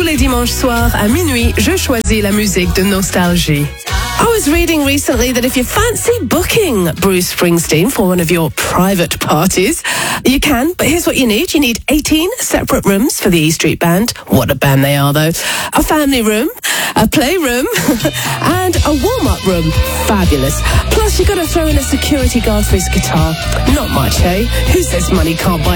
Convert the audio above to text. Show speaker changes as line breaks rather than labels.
Tous les dimanches soirs à minuit, je choisis la musique de nostalgie. I was reading recently that if you fancy booking Bruce Springsteen for one of your private parties, you can, but here's what you need. You need 18 separate rooms for the E Street Band. What a band they are, though. A family room, a playroom, and a warm-up room. Fabulous. Plus, you've got to throw in a security guard for his guitar. Not much, eh? Who says money can't buy